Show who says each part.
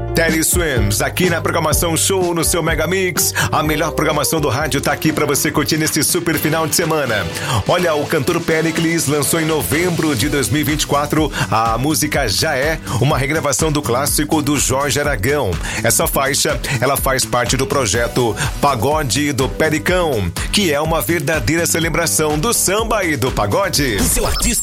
Speaker 1: Teddy Swims, aqui na programação Show no seu Mega Mix. A melhor programação do rádio tá aqui pra você curtir nesse super final de semana. Olha, o cantor Péricles lançou em novembro de 2024 a música Já É, uma regravação do clássico do Jorge Aragão. Essa faixa, ela faz parte do projeto Pagode do Pericão, que é uma verdadeira celebração do samba e do pagode.
Speaker 2: O seu artista